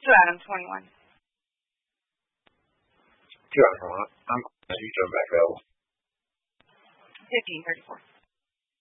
To Adam, 21. To Adam, I'm glad you turn back available. 1534.